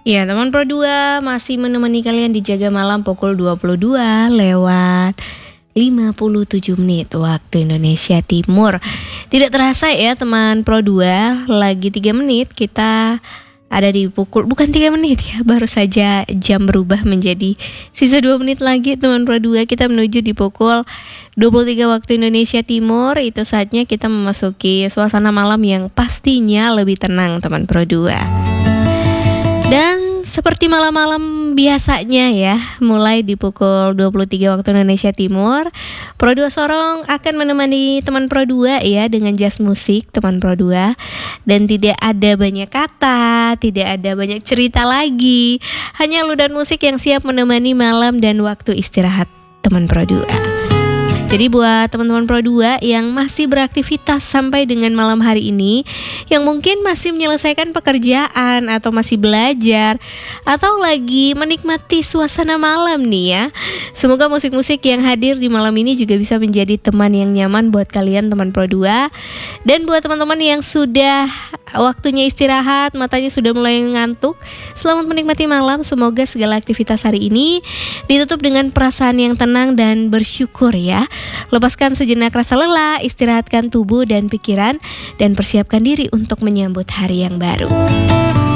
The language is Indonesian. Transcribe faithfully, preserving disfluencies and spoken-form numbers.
Ya, teman Pro dua masih menemani kalian di Jaga Malam pukul dua puluh dua lewat lima puluh tujuh menit waktu Indonesia Timur. Tidak terasa ya teman Pro dua, lagi tiga menit kita ada di pukul, bukan tiga menit ya, baru saja jam berubah menjadi sisa dua menit lagi teman Pro dua, kita menuju di pukul dua puluh tiga waktu Indonesia Timur. Itu saatnya kita memasuki suasana malam yang pastinya lebih tenang teman Pro dua. Dan seperti malam-malam biasanya ya, mulai di pukul dua puluh tiga waktu Indonesia Timur, Pro dua Sorong akan menemani teman Pro dua ya dengan jazz musik teman Pro dua. Dan tidak ada banyak kata, tidak ada banyak cerita lagi, hanya alunan musik yang siap menemani malam dan waktu istirahat teman Pro dua. Jadi buat teman-teman Pro dua yang masih beraktivitas sampai dengan malam hari ini, yang mungkin masih menyelesaikan pekerjaan atau masih belajar atau lagi menikmati suasana malam nih ya, semoga musik-musik yang hadir di malam ini juga bisa menjadi teman yang nyaman buat kalian teman Pro dua. Dan buat teman-teman yang sudah waktunya istirahat, matanya sudah mulai ngantuk, selamat menikmati malam. Semoga segala aktivitas hari ini ditutup dengan perasaan yang tenang dan bersyukur ya. Lepaskan sejenak rasa lelah, istirahatkan tubuh dan pikiran, dan persiapkan diri untuk menyambut hari yang baru.